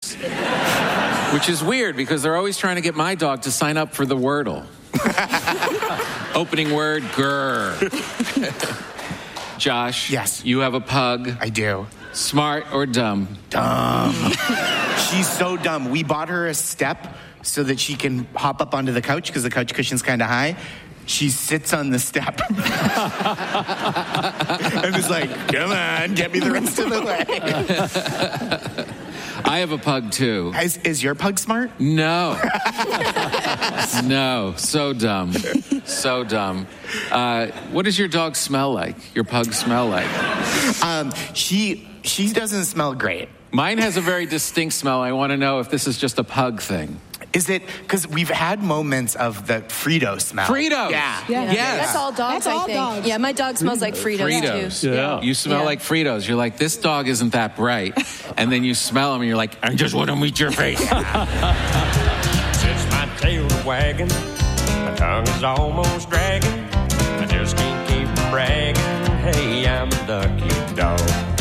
Genius. Which is weird because they're always trying to get my dog to sign up for the Wordle. Opening word, grr. Josh. Yes. You have a pug. I do. Smart or dumb? Dumb. She's so dumb. We bought her a step so that she can hop up onto the couch because the couch cushion's kind of high. She sits on the step. And is like, come on, get me the rest of the way. I have a pug, too. Is your pug smart? No. No. So dumb. So dumb. What does your dog smell like? Your pug smell like? She doesn't smell great. Mine has a very distinct smell. I want to know if this is just a pug thing. Is it because we've had moments of the Frito smell? Fritos. Yeah. Yes. That's all dogs, That's all I think. dogs. Yeah, my dog smells like Fritos, too. Yeah. You smell like Fritos. You're like, this dog isn't that bright. And then you smell them and you're like, I just want to meet your face. Since my tail's wagging, my tongue is almost dragging. I just can't keep bragging. Hey, I'm a lucky dog.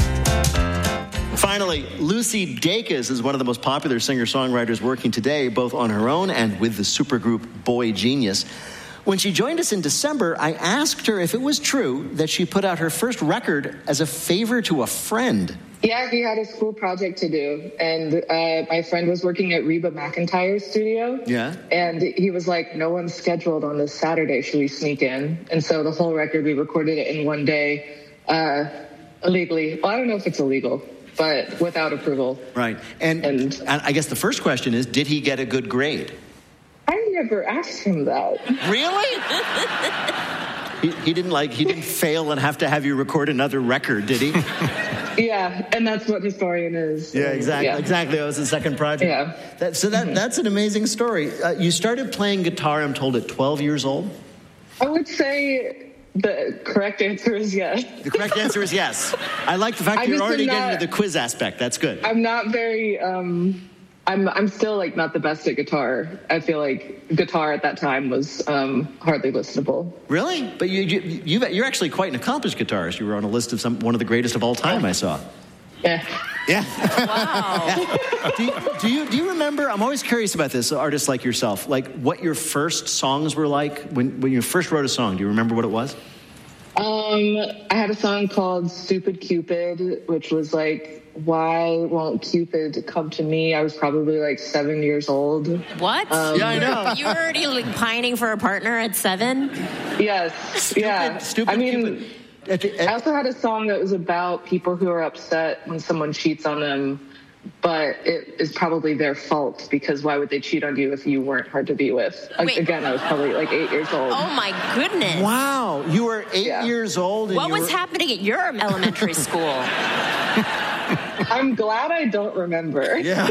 Finally, Lucy Dacus is one of the most popular singer-songwriters working today, both on her own and with the supergroup Boy Genius. When she joined us in December, I asked her if it was true that she put out her first record as a favor to a friend. Yeah, he had a school project to do, and my friend was working at Reba McEntire's studio. Yeah. And he was like, no one's scheduled on this Saturday, should we sneak in? And so the whole record, we recorded it in one day, illegally. Well, I don't know if it's illegal, but without approval. Right. And I guess the first question is, did he get a good grade? I never asked him that. Really? He didn't fail and have to have you record another record, did he? Yeah, and that's what Historian is. Yeah, exactly. Yeah. Exactly. That was the second project. Yeah. That's an amazing story. You started playing guitar, I'm told, at 12 years old? I would say the correct answer is yes. The correct answer is yes. I like the fact that you're already getting to the quiz aspect. That's good. I'm not very... I'm still like not the best at guitar. I feel like guitar at that time was hardly listenable. Really? But you're actually quite an accomplished guitarist. You were on a list of one of the greatest of all time, I saw. Yeah. Yeah. Wow. Yeah. Do you remember? I'm always curious about this. Artists like yourself, like what your first songs were like when you first wrote a song. Do you remember what it was? I had a song called "Stupid Cupid," which was like, why won't Cupid come to me? I was probably like 7 years old. What? Yeah, I know. You were already like pining for a partner at 7? Yes. Stupid I mean, Cupid. I also had a song that was about people who are upset when someone cheats on them, but it is probably their fault because why would they cheat on you if you weren't hard to be with? Wait. Again, I was probably like 8 years old. Oh my goodness. Wow, you were 8 years old. And What was happening at your elementary school? I'm glad I don't remember. Yeah.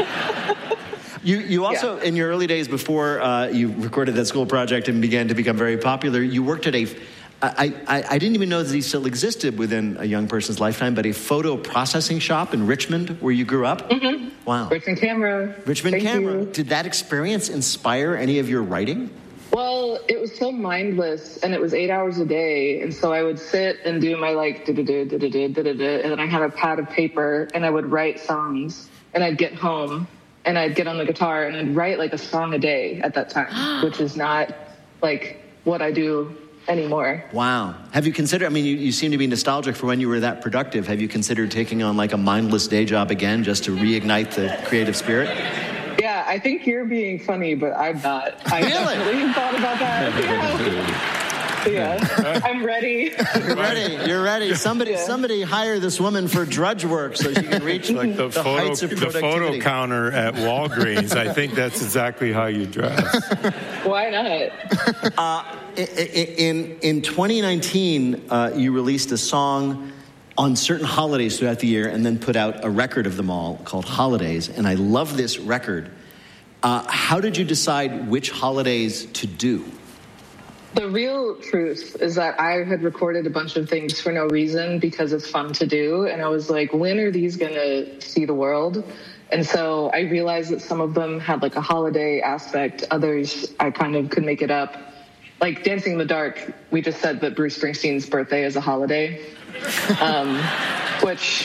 You also, in your early days before you recorded that school project and began to become very popular, you worked at I didn't even know that these still existed within a young person's lifetime, but a photo processing shop in Richmond where you grew up? Mm-hmm. Wow. Richmond Camera. Richmond Thank Camera. you. Did that experience inspire any of your writing? Well, it was so mindless, and it was 8 hours a day, and so I would sit and do my like da-da-da, da-da-da, da-da-da, and then I had a pad of paper, and I would write songs, and I'd get home, and I'd get on the guitar, and I'd write like a song a day at that time, which is not like what I do anymore. Wow. Have you considered, I mean, you seem to be nostalgic for when you were that productive. Have you considered taking on like a mindless day job again just to reignite the creative spirit? Yeah, I think you're being funny, but I'm not. I definitely thought about that. Yeah. I'm ready. You're ready. Somebody hire this woman for drudge work so she can reach like the heights of productivity. photo counter at Walgreens. I think that's exactly how you dress. Why not? In 2019, you released a song on certain holidays throughout the year and then put out a record of them all called Holidays. And I love this record. How did you decide which holidays to do? The real truth is that I had recorded a bunch of things for no reason because it's fun to do. And I was like, when are these going to see the world? And so I realized that some of them had like a holiday aspect. Others, I kind of could make it up. Like Dancing in the Dark, we just said that Bruce Springsteen's birthday is a holiday, which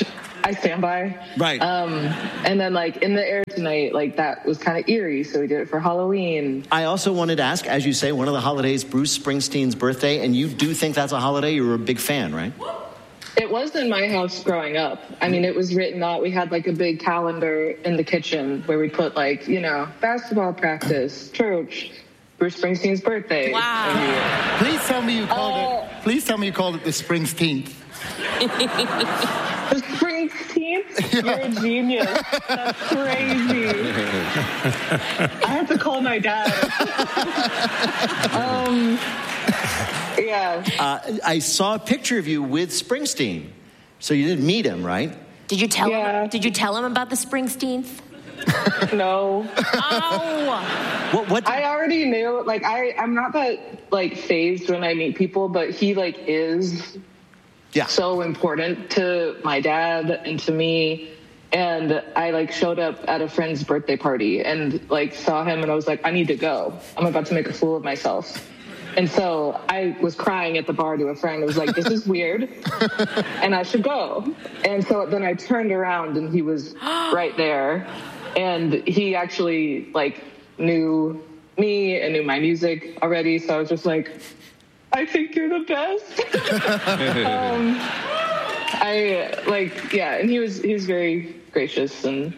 I stand by. Right. And then like In the Air Tonight, like that was kind of eerie, so we did it for Halloween. I also wanted to ask, as you say, one of the holidays, Bruce Springsteen's birthday, and you do think that's a holiday? You're a big fan, right? It was in my house growing up. I mean, it was written out. We had like a big calendar in the kitchen where we put like, you know, basketball practice, church, Bruce Springsteen's birthday. Wow. Please tell me you called it. Please tell me you called it the Springsteenth. The Springsteenth? You're a genius. That's crazy. I have to call my dad. Yeah. I saw a picture of you with Springsteen. So you didn't meet him, right? Did you tell Yeah. him? Did you tell him about the Springsteenth? No. Oh. What I already knew. Like, I'm not that, like, phased when I meet people, but he, like, is so important to my dad and to me. And I, like, showed up at a friend's birthday party and, like, saw him, and I was like, I need to go. I'm about to make a fool of myself. And so I was crying at the bar to a friend. I was like, this is weird, and I should go. And so then I turned around, and he was right there. And he actually, like, knew me and knew my music already. So I was just like, I think you're the best. And he was very gracious, and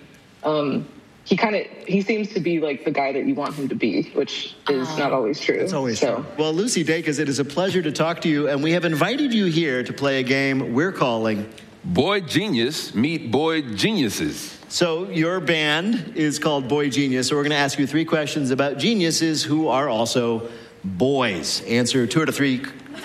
he seems to be like the guy that you want him to be, which is not always true. It's always true. Well, Lucy Dacus, it is a pleasure to talk to you, and we have invited you here to play a game we're calling Boy Genius Meet Boy Geniuses. So your band is called Boy Genius, so we're going to ask you 3 questions about geniuses who are also boys. Answer 2 out of 3.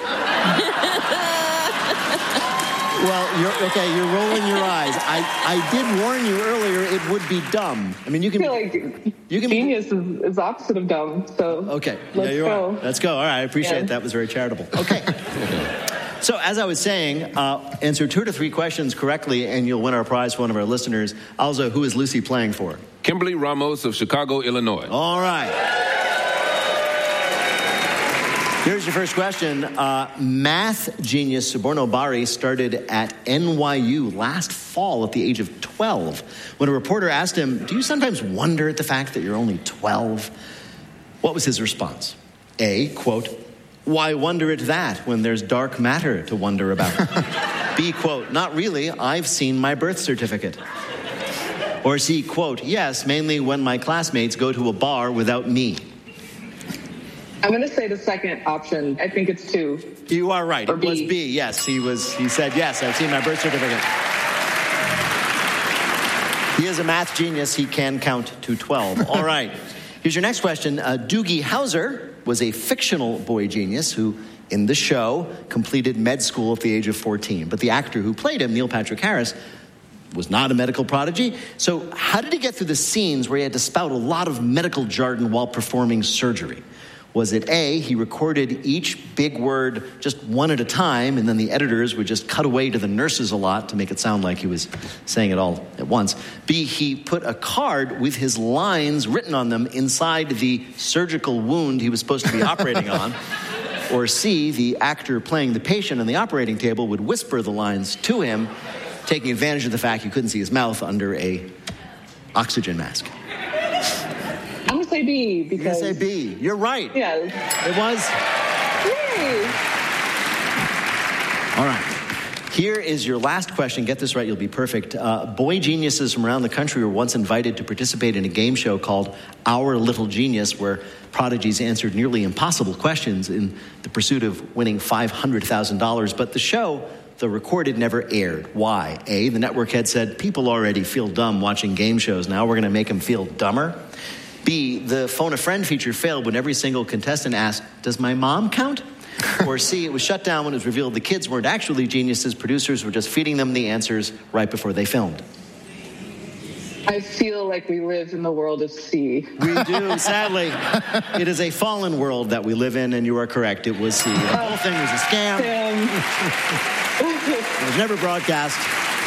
Well, you're rolling your eyes. I did warn you earlier it would be dumb. I mean, you can... I feel like genius is opposite of dumb, so okay. Let's go. Let's go. All right, I appreciate that. Was very charitable. Okay. So, as I was saying, answer 2 to 3 questions correctly, and you'll win our prize for one of our listeners. Also, who is Lucy playing for? Kimberly Ramos of Chicago, Illinois. All right. Here's your first question. Math genius Suborno Bari started at NYU last fall at the age of 12. When a reporter asked him, do you sometimes wonder at the fact that you're only 12? What was his response? A, quote, why wonder at that when there's dark matter to wonder about? B, quote, not really, I've seen my birth certificate. Or C, quote, yes, mainly when my classmates go to a bar without me. I'm going to say the second option. I think it's 2. You are right. Or it was B. B. Yes, he said, yes, I've seen my birth certificate. He is a math genius. He can count to 12. All right. Here's your next question. Doogie Howser was a fictional boy genius who, in the show, completed med school at the age of 14. But the actor who played him, Neil Patrick Harris, was not a medical prodigy. So how did he get through the scenes where he had to spout a lot of medical jargon while performing surgery? Was it A, he recorded each big word just one at a time, and then the editors would just cut away to the nurses a lot to make it sound like he was saying it all at once? B, he put a card with his lines written on them inside the surgical wound he was supposed to be operating on. Or C, the actor playing the patient on the operating table would whisper the lines to him, taking advantage of the fact you couldn't see his mouth under a oxygen mask. I'm going to say B because... You're going to say B. You're right. Yeah. It was. Yay. All right. Here is your last question. Get this right, you'll be perfect. Boy geniuses from around the country were once invited to participate in a game show called Our Little Genius, where prodigies answered nearly impossible questions in the pursuit of winning $500,000. But the show, though recorded, never aired. Why? A, the network head said, people already feel dumb watching game shows. Now we're going to make them feel dumber. B, the phone a friend feature failed when every single contestant asked, does my mom count? Or C, it was shut down when it was revealed the kids weren't actually geniuses. Producers were just feeding them the answers right before they filmed. I feel like we live in the world of C. We do, sadly. It is a fallen world that we live in, and you are correct. It was C. The whole thing was a scam. It was never broadcast.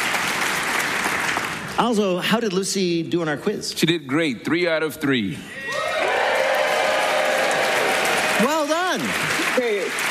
Also, how did Lucy do in our quiz? She did great. 3 out of 3. Well done. Great.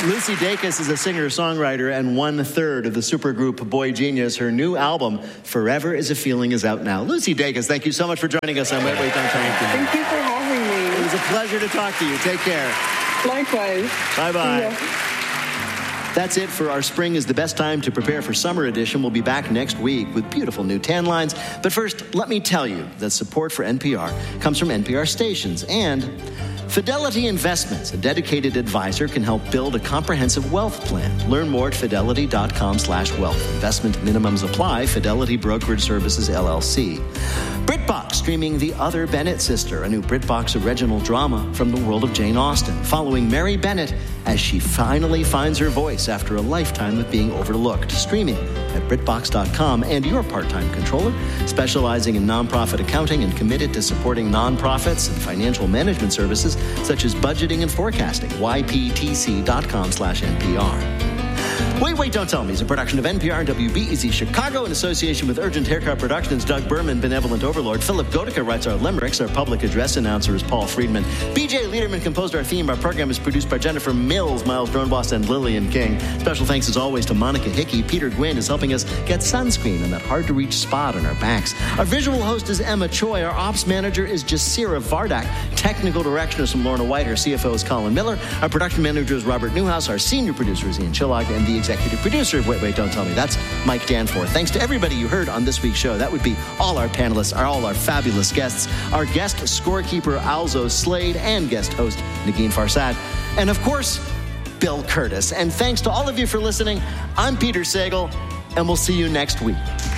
Lucy Dacus is a singer-songwriter and 1/3 of the supergroup Boy Genius. Her new album, Forever Is a Feeling, is out now. Lucy Dacus, thank you so much for joining us on Wait, Don't Tell Me. Thank you for having me. It was a pleasure to talk to you. Take care. Likewise. Bye-bye. That's it for our Spring is the Best Time to Prepare for Summer edition. We'll be back next week with beautiful new tan lines. But first, let me tell you that support for NPR comes from NPR stations and Fidelity Investments, a dedicated advisor, can help build a comprehensive wealth plan. Learn more at fidelity.com/wealth. Investment minimums apply. Fidelity Brokerage Services, LLC. BritBox, streaming The Other Bennett Sister, a new BritBox original drama from the world of Jane Austen, following Mary Bennett as she finally finds her voice after a lifetime of being overlooked. Streaming at BritBox.com. And your part-time controller, specializing in nonprofit accounting and committed to supporting nonprofits and financial management services such as budgeting and forecasting. YPTC.com/NPR. Wait, Don't Tell Me is a production of NPR and WBEZ Chicago in association with Urgent Haircut Productions. Doug Berman, Benevolent Overlord. Philip Gotica writes our limericks. Our public address announcer is Paul Friedman. BJ Liederman composed our theme. Our program is produced by Jennifer Mills, Miles Droneboss, and Lillian King. Special thanks as always to Monica Hickey. Peter Gwynn is helping us get sunscreen in that hard-to-reach spot on our backs. Our visual host is Emma Choi. Our ops manager is Jasira Vardak. Technical direction is from Lorna White. Our CFO is Colin Miller. Our production manager is Robert Newhouse. Our senior producer is Ian Chillag. And the executive producer of Wait, Don't Tell Me, that's Mike Danforth. Thanks to everybody you heard on this week's show. That would be all our panelists, all our fabulous guests, our guest scorekeeper Alzo Slade, and guest host Negin Farsad, and of course, Bill Curtis. And thanks to all of you for listening. I'm Peter Sagal, and we'll see you next week.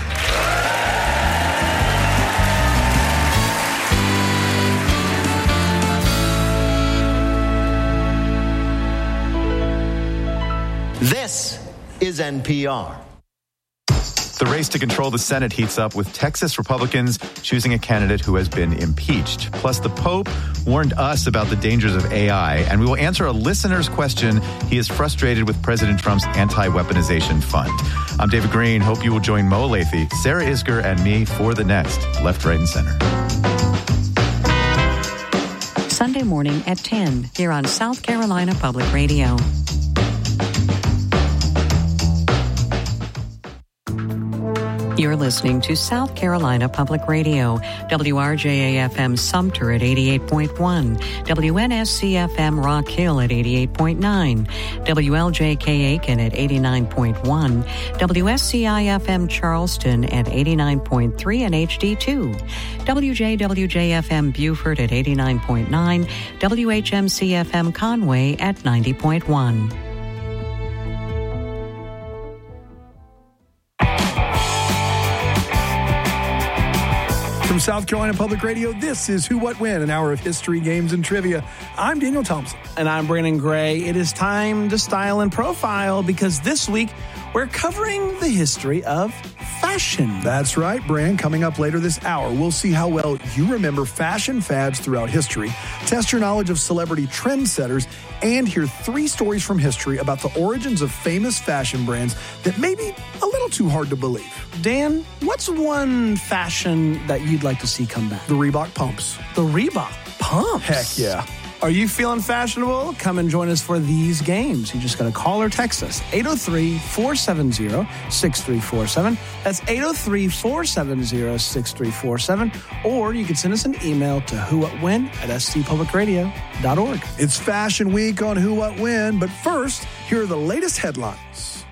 This is NPR. The race to control the Senate heats up with Texas Republicans choosing a candidate who has been impeached. Plus, the Pope warned us about the dangers of AI, and we will answer a listener's question. He is frustrated with President Trump's anti-weaponization fund. I'm David Green. Hope you will join Mo Lathey, Sarah Isker, and me for the next Left, Right, and Center. Sunday morning at 10 here on South Carolina Public Radio. You're listening to South Carolina Public Radio, WRJA-FM Sumter at 88.1, WNSC-FM Rock Hill at 88.9, WLJK Aiken at 89.1, WSCI-FM Charleston at 89.3 and HD2, WJWJ-FM Beaufort at 89.9, WHMC-FM Conway at 90.1. From South Carolina Public Radio, this is Who, What, When, an hour of history, games, and trivia. I'm Daniel Thompson. And I'm Brandon Gray. It is time to style and profile because this week we're covering the history of fashion. That's right, Brand. Coming up later this hour, we'll see how well you remember fashion fads throughout history, test your knowledge of celebrity trendsetters, and hear 3 stories from history about the origins of famous fashion brands that may be a little too hard to believe. Dan, what's one fashion that you'd like to see come back? The Reebok pumps. The Reebok pumps? Heck yeah. Are you feeling fashionable? Come and join us for these games. You just got to call or text us. 803-470-6347. That's 803-470-6347. Or you can send us an email to whowhatwhen@scpublicradio.org. It's Fashion Week on Who, What, When. But first, here are the latest headlines.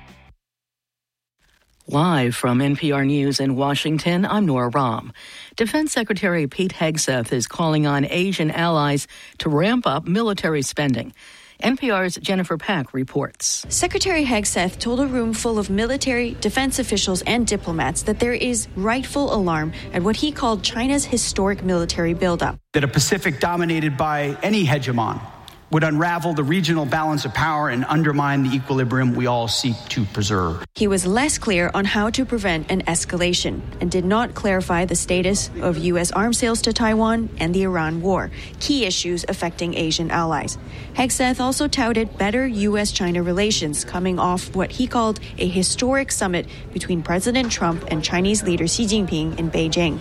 Live from NPR News in Washington, I'm Nora Rahm. Defense Secretary Pete Hegseth is calling on Asian allies to ramp up military spending. NPR's Jennifer Pack reports. Secretary Hegseth told a room full of military, defense officials, and diplomats that there is rightful alarm at what he called China's historic military buildup. That a Pacific dominated by any hegemon would unravel the regional balance of power and undermine the equilibrium we all seek to preserve. He was less clear on how to prevent an escalation and did not clarify the status of U.S. arms sales to Taiwan and the Iran war, key issues affecting Asian allies. Hegseth also touted better U.S.-China relations coming off what he called a historic summit between President Trump and Chinese leader Xi Jinping in Beijing.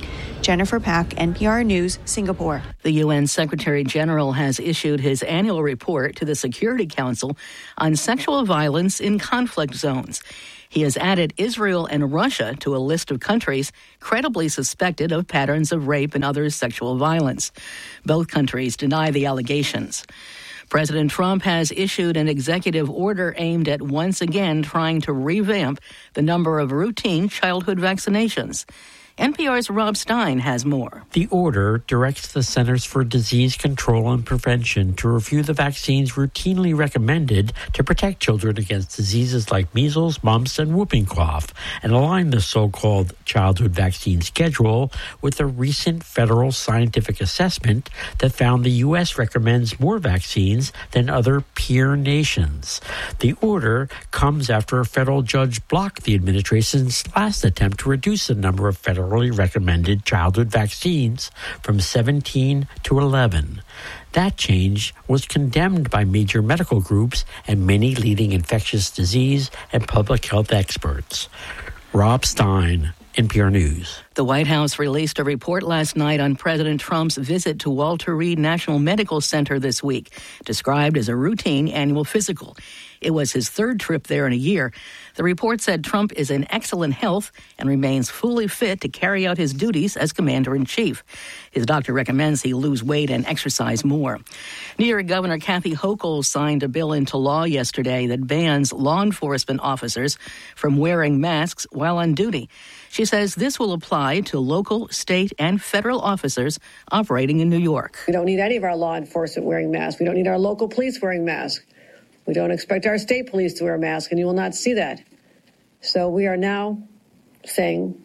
Jennifer Pack, NPR News, Singapore. The UN Secretary General has issued his annual report to the Security Council on sexual violence in conflict zones. He has added Israel and Russia to a list of countries credibly suspected of patterns of rape and other sexual violence. Both countries deny the allegations. President Trump has issued an executive order aimed at once again trying to revamp the number of routine childhood vaccinations. NPR's Rob Stein has more. The order directs the Centers for Disease Control and Prevention to review the vaccines routinely recommended to protect children against diseases like measles, mumps, and whooping cough, and align the so-called childhood vaccine schedule with a recent federal scientific assessment that found the U.S. recommends more vaccines than other peer nations. The order comes after a federal judge blocked the administration's last attempt to reduce the number of federally recommended childhood vaccines from 17 to 11. That change was condemned by major medical groups and many leading infectious disease and public health experts. Rob Stein, NPR News. The White House released a report last night on President Trump's visit to Walter Reed National Medical Center this week, described as a routine annual physical. It was his third trip there in a year. The report said Trump is in excellent health and remains fully fit to carry out his duties as commander-in-chief. His doctor recommends he lose weight and exercise more. New York Governor Kathy Hochul signed a bill into law yesterday that bans law enforcement officers from wearing masks while on duty. She says this will apply to local, state, and federal officers operating in New York. We don't need any of our law enforcement wearing masks. We don't need our local police wearing masks. We don't expect our state police to wear a mask, and you will not see that. So we are now saying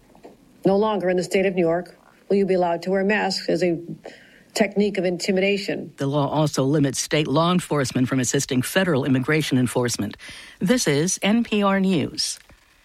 no longer in the state of New York will you be allowed to wear masks as a technique of intimidation. The law also limits state law enforcement from assisting federal immigration enforcement. This is NPR News.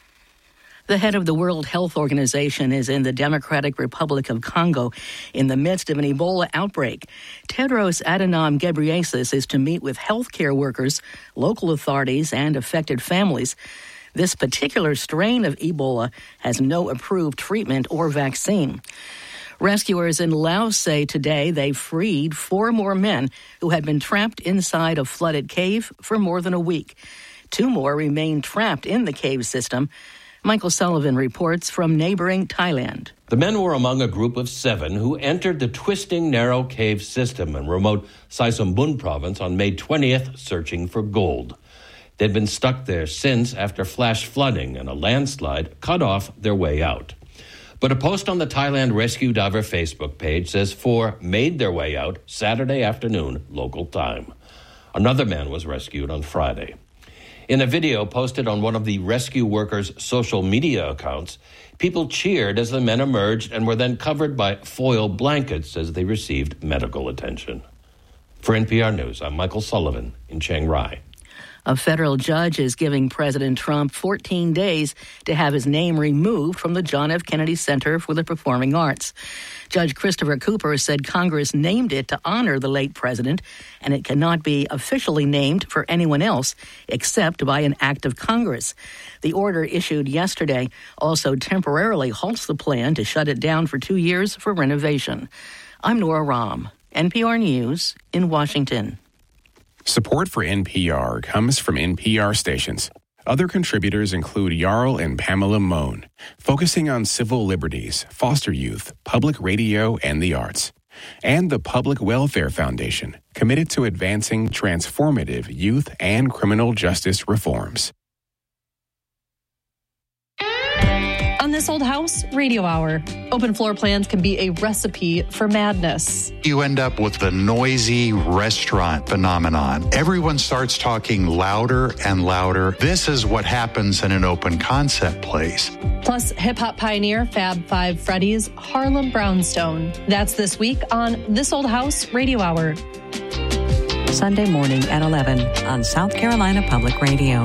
The head of the World Health Organization is in the Democratic Republic of Congo in the midst of an Ebola outbreak. Tedros Adhanom Ghebreyesus is to meet with healthcare workers, local authorities, and affected families. This particular strain of Ebola has no approved treatment or vaccine. Rescuers in Laos say today they freed 4 more men who had been trapped inside a flooded cave for more than a week. 2 more remain trapped in the cave system. Michael Sullivan reports from neighboring Thailand. The men were among a group of 7 who entered the twisting, narrow cave system in remote Saisumbun province on May 20th, searching for gold. They'd been stuck there since after flash flooding and a landslide cut off their way out. But a post on the Thailand Rescue Diver Facebook page says 4 made their way out Saturday afternoon, local time. Another man was rescued on Friday. In a video posted on one of the rescue workers' social media accounts, people cheered as the men emerged and were then covered by foil blankets as they received medical attention. For NPR News, I'm Michael Sullivan in Chiang Rai. A federal judge is giving President Trump 14 days to have his name removed from the John F. Kennedy Center for the Performing Arts. Judge Christopher Cooper said Congress named it to honor the late president, and it cannot be officially named for anyone else except by an act of Congress. The order issued yesterday also temporarily halts the plan to shut it down for 2 years for renovation. I'm Nora Rahm, NPR News in Washington. Support for NPR comes from NPR stations. Other contributors include Jarl and Pamela Mohn, focusing on civil liberties, foster youth, public radio, and the arts. And the Public Welfare Foundation, committed to advancing transformative youth and criminal justice reforms. On This Old House Radio Hour, open floor plans can be a recipe for madness. You end up with the noisy restaurant phenomenon. Everyone starts talking louder and louder. This is what happens in an open concept place. Plus, hip-hop pioneer Fab Five Freddy's Harlem Brownstone. That's this week on This Old House Radio Hour. Sunday morning at 11 on South Carolina Public Radio.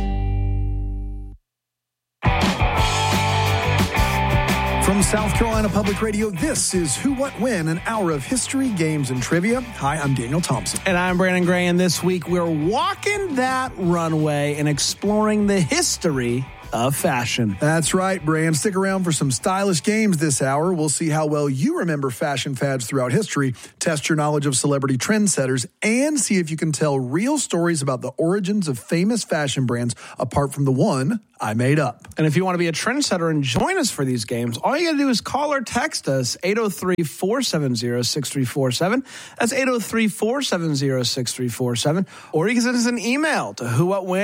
From South Carolina Public Radio, this is Who, What, When, an hour of history, games, and trivia. Hi, I'm Daniel Thompson. And I'm Brandon Gray, and this week we're walking that runway and exploring the history of fashion. That's right, Bran. Stick around for some stylish games this hour. We'll see how well you remember fashion fads throughout history, test your knowledge of celebrity trendsetters, and see if you can tell real stories about the origins of famous fashion brands apart from the one I made up. And if you want to be a trendsetter and join us for these games, all you got to do is call or text us, 803-470-6347. That's 803-470-6347. Or you can send us an email to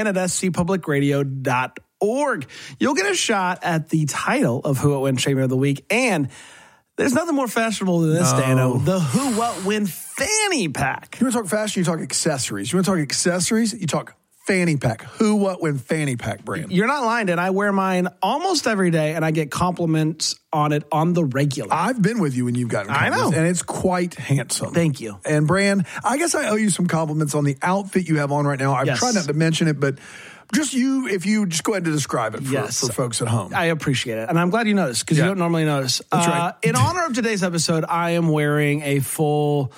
whowhatwhen@scpublicradio.org. You'll get a shot at the title of Who What When Shamer of the Week. And there's nothing more fashionable than this, Dano. The Who What When fanny pack. You want to talk fashion, you talk accessories. You want to talk accessories, you talk fanny pack. Who, what, when fanny pack brand. You're not lying, Dan. I wear mine almost every day, and I get compliments on it on the regular. I've been with you when you've gotten compliments. I know. And it's quite handsome. Thank you. And Bran, I guess I owe you some compliments on the outfit you have on right now. I've tried not to mention it, but just if you just go ahead and describe it for folks at home. I appreciate it. And I'm glad you noticed because you don't normally notice. That's right. In honor of today's episode, I am wearing a full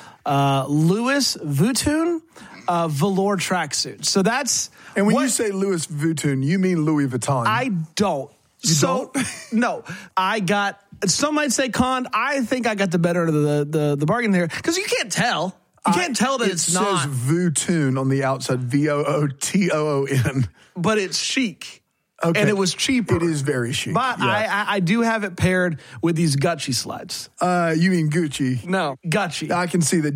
Louis Vuitton velour tracksuit. So that's... And when you say Louis Vuitton, you mean Louis Vuitton. I don't. Don't? No. I got... Some might say conned. I think I got the better of the bargain there because you can't tell. You can't tell that it's not. It says Vuitton on the outside, Vooton. But it's chic. Okay. And it was cheaper. It is very chic. But I do have it paired with these Gucci slides. You mean Gucci? No, Gucci. I can see the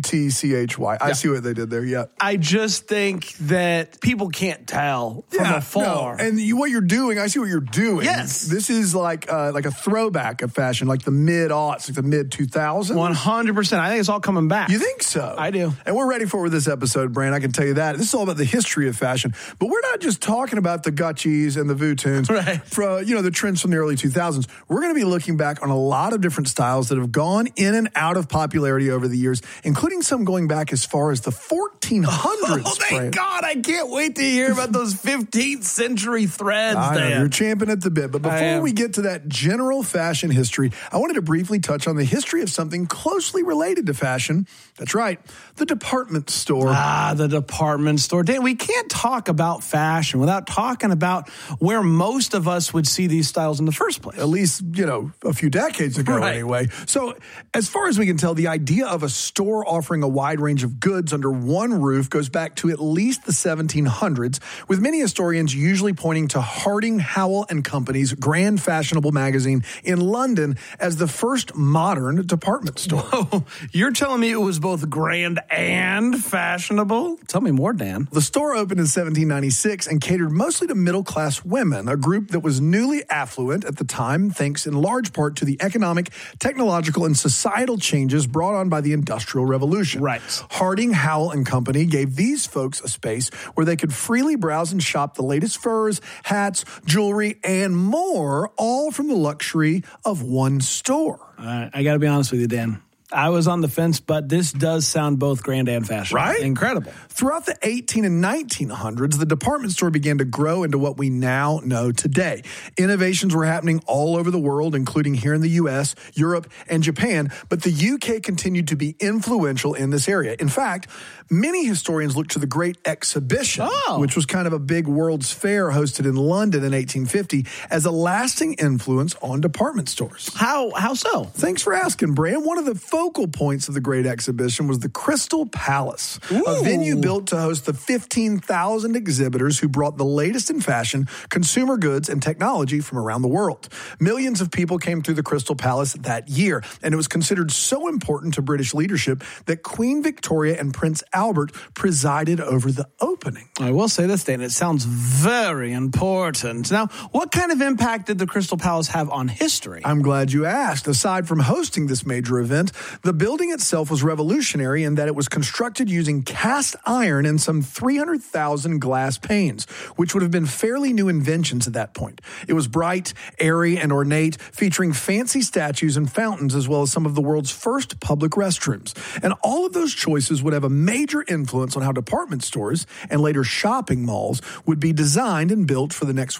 Gutchy. I see what they did there, yeah. I just think that people can't tell from afar. No. And what you're doing, I see what you're doing. Yes. This is like a throwback of fashion, like the mid-aughts, like the mid-2000s. 100%. I think it's all coming back. You think so? I do. And we're ready for it with this episode, Bran. I can tell you that. This is all about the history of fashion. But we're not just talking about the Gucci's and the Vuittons, from the trends from the early 2000s. We're going to be looking back on a lot of different styles that have gone in and out of popularity over the years, including some going back as far as the 1400s. Oh, thank God. I can't wait to hear about those 15th century threads. I know, you're champing at the bit. But before we get to that general fashion history, I wanted to briefly touch on the history of something closely related to fashion. That's right, the department store. The department store. Dan, we can't talk about fashion without talking about where most of us would see these styles in the first place. At least, a few decades ago anyway. So as far as we can tell, the idea of a store offering a wide range of goods under one roof goes back to at least the 1700s, with many historians usually pointing to Harding, Howell and Company's Grand Fashionable magazine in London as the first modern department store. Whoa, you're telling me it was both grand and fashionable? Tell me more, Dan. The store opened in 1796 and catered mostly to middle-class women, a group that was newly affluent at the time, thanks in large part to the economic, technological, and societal changes brought on by the Industrial Revolution. Right. Harding, Howell and Company gave these folks a space where they could freely browse and shop the latest furs, hats, jewelry, and more, all from the luxury of one store. I got to be honest with you, Dan. I was on the fence, but this does sound both grand and fashionable. Right? Incredible. Throughout the 18 and 1900s, the department store began to grow into what we now know today. Innovations were happening all over the world, including here in the U.S., Europe, and Japan, but the U.K. continued to be influential in this area. In fact, many historians look to the Great Exhibition, which was kind of a big World's Fair hosted in London in 1850, as a lasting influence on department stores. How so? Thanks for asking, Bran. One of the focal points of the Great Exhibition was the Crystal Palace, a venue built to host the 15,000 exhibitors who brought the latest in fashion, consumer goods, and technology from around the world. Millions of people came through the Crystal Palace that year, and it was considered so important to British leadership that Queen Victoria and Prince Albert presided over the opening. I will say this, Dan, it sounds very important. Now, what kind of impact did the Crystal Palace have on history? I'm glad you asked. Aside from hosting this major event, the building itself was revolutionary in that it was constructed using cast iron and some 300,000 glass panes, which would have been fairly new inventions at that point. It was bright, airy, and ornate, featuring fancy statues and fountains, as well as some of the world's first public restrooms. And all of those choices would have a major influence on how department stores and later shopping malls would be designed and built for the next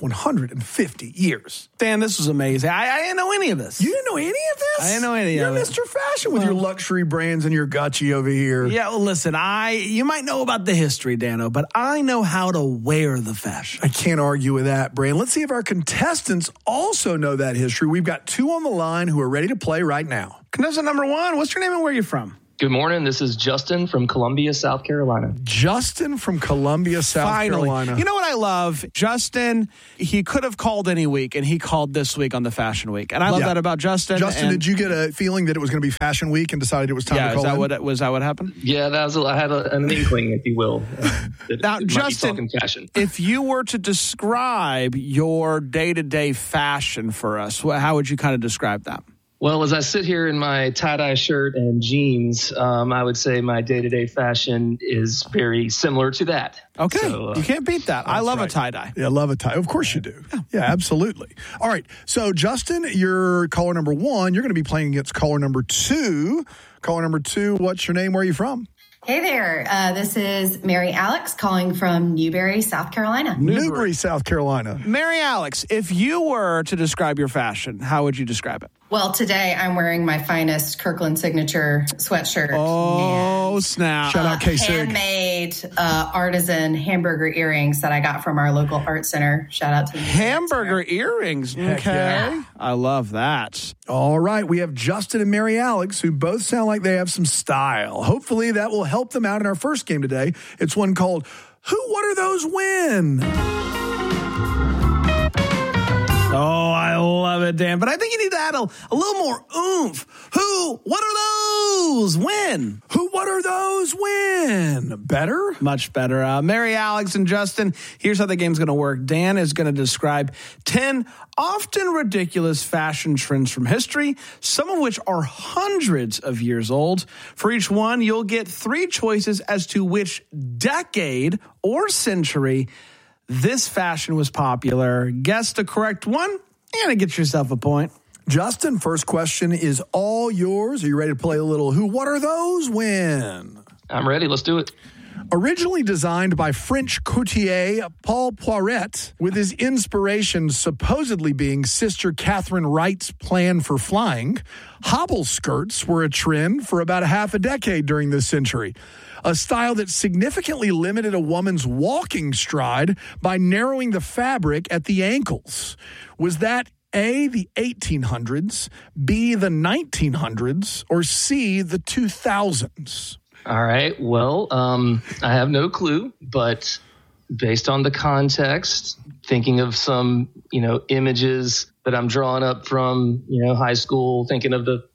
150 years. Dan, this was amazing. I didn't know any of this. You didn't know any of this? I didn't know any You're of it. Mr. Fashion with with your luxury brands and your Gucci over here. Yeah, well, listen, you might know about the history, Dano, but I know how to wear the fashion. I can't argue with that, Brand. Let's see if our contestants also know that history. We've got 2 on the line who are ready to play right now. Contestant number 1, what's your name and where are you from? Good morning. This is Justin from Columbia, South Carolina. Justin from Columbia, South Carolina. You know what I love? Justin, he could have called any week, and he called this week on the Fashion Week. And I love that about Justin. Justin, did you get a feeling that it was going to be Fashion Week and decided it was time to call was that what happened? Yeah, I had an inkling, if you will. Now, Justin, if you were to describe your day-to-day fashion for us, how would you kind of describe that? Well, as I sit here in my tie-dye shirt and jeans, I would say my day-to-day fashion is very similar to that. Okay, so, you can't beat that. I love a tie-dye. Yeah, I love a tie. Of course you do. Yeah, absolutely. All right, so Justin, you're caller number 1. You're going to be playing against caller number 2. Caller number 2, what's your name? Where are you from? Hey there. This is Mary Alex calling from Newberry, South Carolina. Newberry, South Carolina. Mary Alex, if you were to describe your fashion, how would you describe it? Well, today I'm wearing my finest Kirkland Signature sweatshirt. Oh, snap. Shout out K-Sig. Handmade artisan hamburger earrings that I got from our local art center. Shout out to hamburger earrings. Okay. Yeah. I love that. All right. We have Justin and Mary Alex, who both sound like they have some style. Hopefully that will help them out in our first game today. It's one called What Are Those When? Oh, I love it, Dan. But I think you need to add a little more oomph. What are those? When? What are those? When? Better? Much better. Mary Alex and Justin, here's how the game's going to work. Dan is going to describe 10 often ridiculous fashion trends from history, some of which are hundreds of years old. For each one, you'll get 3 choices as to which decade or century this fashion was popular. Guess the correct one, you're going to get yourself a point. Justin, first question is all yours. Are you ready to play a little What Are Those? When? I'm ready. Let's do it. Originally designed by French couturier Paul Poiret, with his inspiration supposedly being Sister Catherine Wright's plan for flying, hobble skirts were a trend for about half a decade during this century. A style that significantly limited a woman's walking stride by narrowing the fabric at the ankles. Was that A, the 1800s, B, the 1900s, or C, the 2000s? All right. Well, I have no clue, but based on the context, thinking of some, images that I'm drawing up from, high school, thinking of the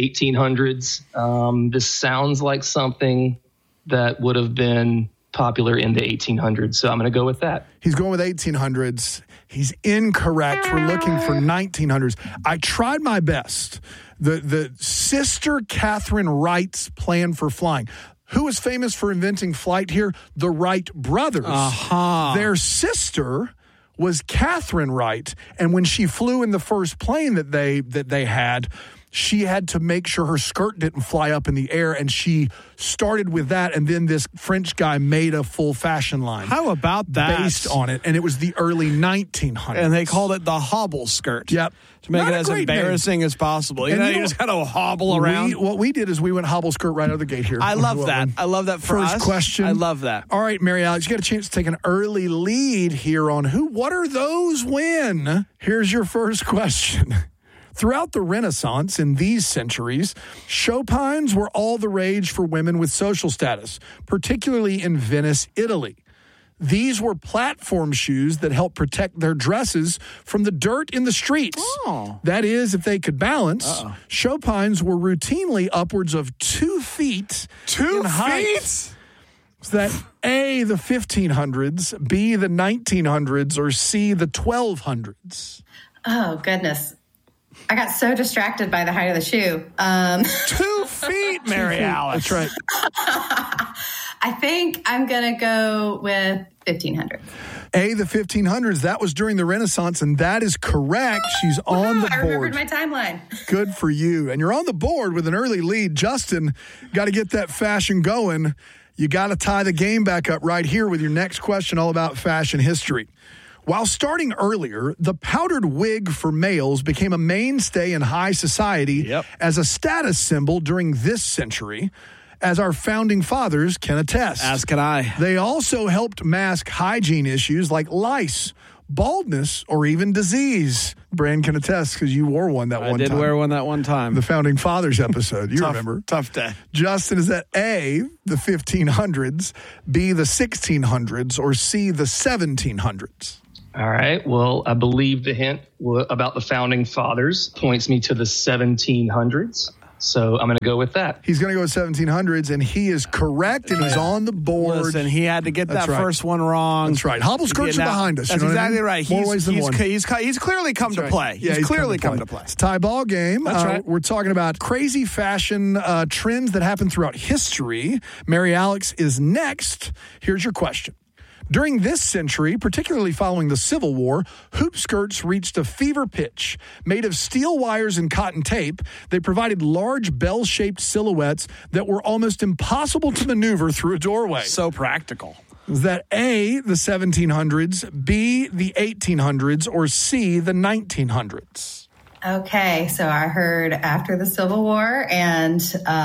1800s, this sounds like something that would have been popular in the 1800s. So I'm going to go with that. He's going with 1800s. He's incorrect. We're looking for 1900s. I tried my best. The Sister Catherine Wright's plan for flying. Who was famous for inventing flight here? The Wright brothers. Their sister was Catherine Wright, and when she flew in the first plane that they had, she had to make sure her skirt didn't fly up in the air, and she started with that, and then this French guy made a full fashion line. How about that? Based on it, and it was the early 1900s. And they called it the hobble skirt. Yep. To make it as embarrassing as possible. You just kind of hobble around. What we did is we went hobble skirt right out of the gate here. I love that. I love that for First question. I love that. All right, Mary Alex, you got a chance to take an early lead here on What Are Those When? Here's your first question. Throughout the Renaissance in these centuries, chopines were all the rage for women with social status, particularly in Venice, Italy. These were platform shoes that helped protect their dresses from the dirt in the streets. Oh. That is, if they could balance. Chopines were routinely upwards of 2 feet in height. So that A, the 1500s, B, the 1900s, or C, the 1200s. Oh, goodness. I got so distracted by the height of the shoe. 2 feet, Mary Alex. That's right. I think I'm going to go with 1500. A, the 1500s. That was during the Renaissance, and that is correct. She's on the board. I remembered my timeline. Good for you. And you're on the board with an early lead. Justin, got to get that fashion going. You got to tie the game back up right here with your next question all about fashion history. While starting earlier, the powdered wig for males became a mainstay in high society as a status symbol during this century, as our founding fathers can attest. As can I. They also helped mask hygiene issues like lice, baldness, or even disease. Bran can attest because you wore one that one time. I did wear one that one time. The Founding Fathers episode. You remember. Tough day. Justin, is that A, the 1500s, B, the 1600s, or C, the 1700s? All right. Well, I believe the hint about the Founding Fathers points me to the 1700s. So I'm going to go with that. He's going to go with 1700s, and he is correct, and he's on the board. Listen, he had to get that first one wrong. That's right. Hobble skirts are behind us. That's exactly right. More ways than one. He's clearly come to play. Yeah, he's clearly come to play. It's a tie ball game. That's right. We're talking about crazy fashion trends that happen throughout history. Mary Alex is next. Here's your question. During this century, particularly following the Civil War, hoop skirts reached a fever pitch. Made of steel wires and cotton tape, they provided large bell-shaped silhouettes that were almost impossible to maneuver through a doorway. So practical. Is that A, the 1700s, B, the 1800s, or C, the 1900s? Okay, so I heard after the Civil War and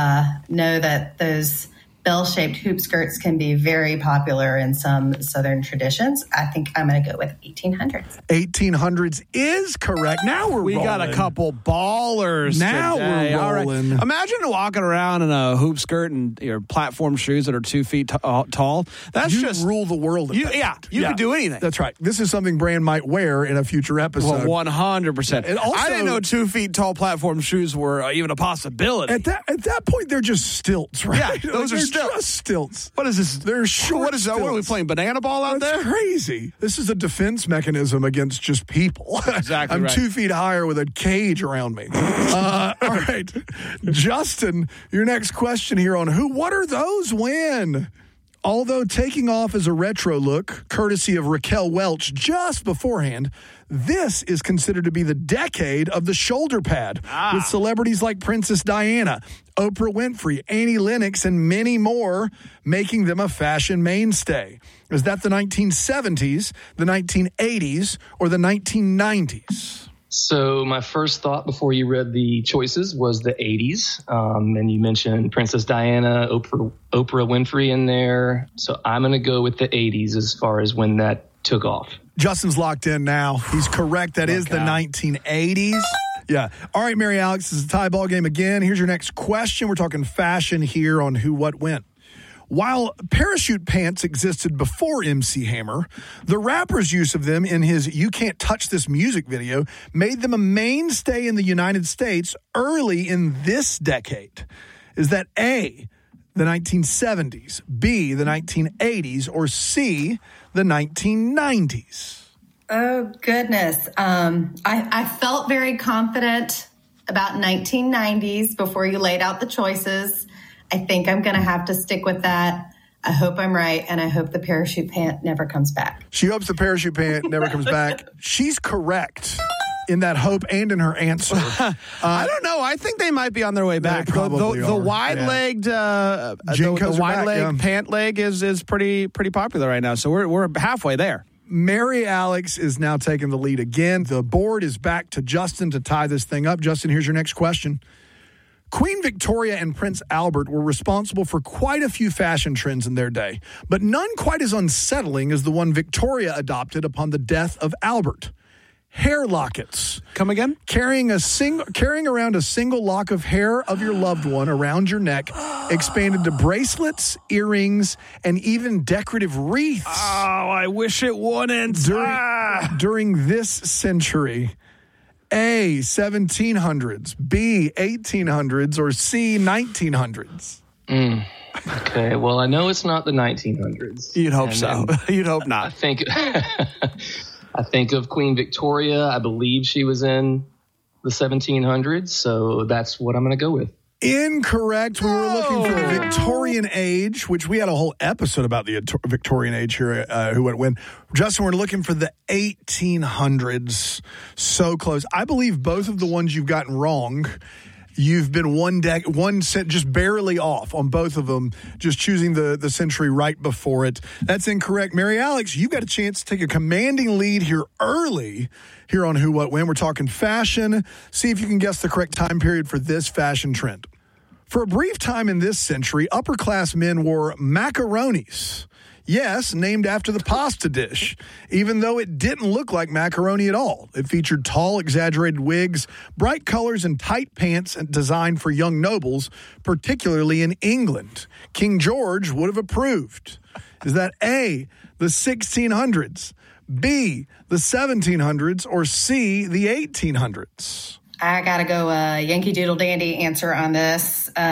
know that those bell-shaped hoop skirts can be very popular in some Southern traditions. I think I'm going to go with 1800s. 1800s is correct. Now we got a couple ballers now today. We're rolling. All right. Imagine walking around in a hoop skirt and your platform shoes that are 2 feet tall. That's you just rule the world. You could do anything. That's right. This is something Bran might wear in a future episode. Well, 100%. And also, I didn't know 2 feet tall platform shoes were even a possibility. At that point, they're just stilts, right? Yeah, those are just stilts. What is this? They're short. What is that? What are we playing? Banana ball out there? That's crazy. This is a defense mechanism against just people. Exactly. I'm right. 2 feet higher with a cage around me. All right, Justin, your next question here on what are those when? Although taking off as a retro look, courtesy of Raquel Welch just beforehand, this is considered to be the decade of the shoulder pad, with celebrities like Princess Diana, Oprah Winfrey, Annie Lennox, and many more making them a fashion mainstay. Is that the 1970s, the 1980s, or the 1990s? So my first thought before you read the choices was the 80s. And you mentioned Princess Diana, Oprah Winfrey in there. So I'm going to go with the 80s as far as when that took off. Justin's locked in now. He's correct. That is the 1980s. Yeah. All right, Mary Alex, this is a tie ball game again. Here's your next question. We're talking fashion here on Who, What, When. While parachute pants existed before MC Hammer, the rapper's use of them in his You Can't Touch This music video made them a mainstay in the United States early in this decade. Is that A, the 1970s, B, the 1980s, or C, the 1990s? Oh, goodness. I felt very confident about 1990s before you laid out the choices. I think I'm going to have to stick with that. I hope I'm right, and I hope the parachute pant never comes back. She hopes the parachute pant never comes back. She's correct in that hope and in her answer. I don't know. I think they might be on their way back. The wide-legged, pant leg is pretty popular right now. So we're halfway there. Mary Alex is now taking the lead again. The board is back to Justin to tie this thing up. Justin, here's your next question. Queen Victoria and Prince Albert were responsible for quite a few fashion trends in their day, but none quite as unsettling as the one Victoria adopted upon the death of Albert. Hair lockets. Come again? Carrying around a single lock of hair of your loved one around your neck expanded to bracelets, earrings, and even decorative wreaths. Oh, I wish it wouldn't. During this century. A, 1700s, B, 1800s, or C, 1900s? Okay, well, I know it's not the 1900s. You'd hope so. You'd hope not. I think of Queen Victoria. I believe she was in the 1700s, so that's what I'm going to go with. Incorrect. We were looking for the Victorian age, which we had a whole episode about the Victorian age here, Who, What, When. Justin, we're looking for the 1800s. So close. I believe both of the ones you've gotten wrong. You've been just barely off on both of them, just choosing the century right before it. That's incorrect. Mary Alex, you got a chance to take a commanding lead here early here on Who, What, When. We're talking fashion. See if you can guess the correct time period for this fashion trend. For a brief time in this century, upper-class men wore macaronis. Yes, named after the pasta dish, even though it didn't look like macaroni at all. It featured tall, exaggerated wigs, bright colors, and tight pants designed for young nobles, particularly in England. King George would have approved. Is that A, the 1600s, B, the 1700s, or C, the 1800s? I got to go Yankee Doodle Dandy answer on this with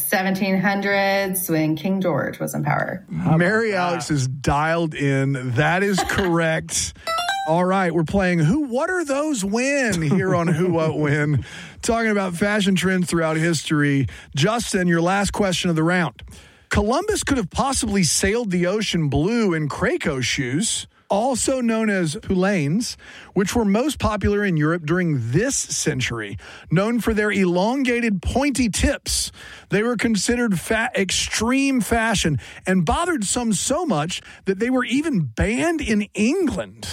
1700s when King George was in power. Mary Alex is dialed in. That is correct. All right, we're playing Who, What Are Those When here on Who, What, When. Talking about fashion trends throughout history. Justin, your last question of the round. Columbus could have possibly sailed the ocean blue in Craco shoes, also known as poulaines, which were most popular in Europe during this century. Known for their elongated, pointy tips, they were considered extreme fashion and bothered some so much that they were even banned in England.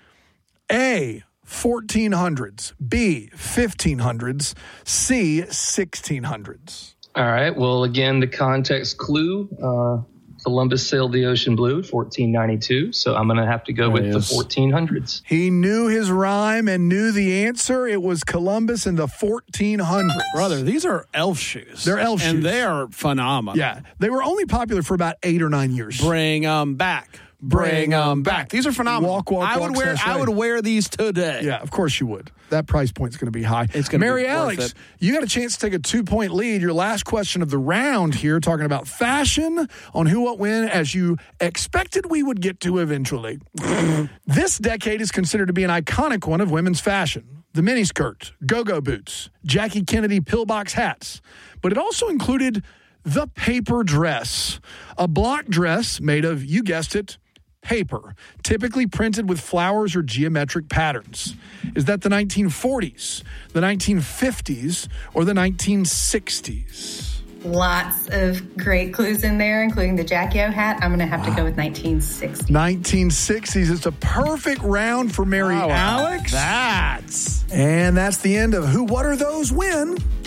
A, 1400s, B, 1500s, C, 1600s. All right. Well, again, the context clue, Columbus sailed the ocean blue, 1492. So I'm going to have to go with the 1400s. He knew his rhyme and knew the answer. It was Columbus in the 1400s. Brother, these are elf shoes. They're elf shoes. And they are phenomenal. Yeah. They were only popular for about 8 or 9 years. Bring them back. Bring them back. These are phenomenal. Walk, I would wear these today. Yeah, of course you would. That price point's going to be high. It's going to be Mary worth Alex, it. you got a chance to take a 2-point lead. Your last question of the round here, talking about fashion on Who, What, When, as you expected we would get to eventually. This decade is considered to be an iconic one of women's fashion. The miniskirt, go-go boots, Jackie Kennedy pillbox hats. But it also included the paper dress, a block dress made of, you guessed it, paper, typically printed with flowers or geometric patterns. Is that the 1940s, the 1950s, or the 1960s? Lots of great clues in there, including the Jackie O hat. I'm going to have to go with 1960s. 1960s. It's a perfect round for Mary Alex. That's And that's the end of Who, What Are Those When?